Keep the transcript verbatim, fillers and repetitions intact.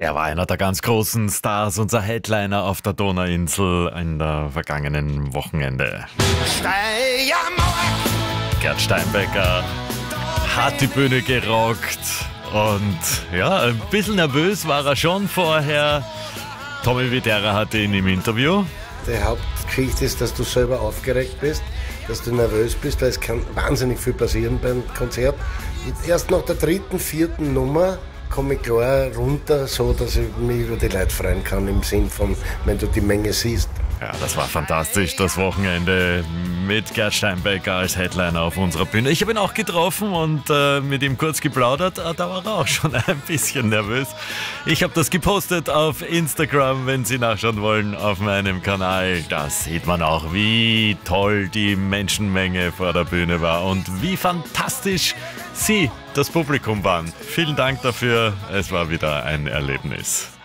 Er war einer der ganz großen Stars, unser Headliner auf der Donauinsel in der vergangenen Wochenende. Steiermauer! Gerd Steinbecker hat die Bühne gerockt und ja, ein bisschen nervös war er schon vorher. Tommy Widerer hatte ihn im Interview. Die Hauptgeschichte ist, dass du selber aufgeregt bist, dass du nervös bist, weil es kann wahnsinnig viel passieren beim Konzert. Erst nach der dritten, vierten Nummer komme ich klar runter, so dass ich mich über die Leute freuen kann, im Sinn von, wenn du die Menge siehst. Ja, das war fantastisch, das Wochenende mit Gerd Steinbecker als Headliner auf unserer Bühne. Ich habe ihn auch getroffen und äh, mit ihm kurz geplaudert. Da war er auch schon ein bisschen nervös. Ich habe das gepostet auf Instagram, wenn Sie nachschauen wollen, auf meinem Kanal. Da sieht man auch, wie toll die Menschenmenge vor der Bühne war und wie fantastisch Sie, das Publikum, waren. Vielen Dank dafür. Es war wieder ein Erlebnis.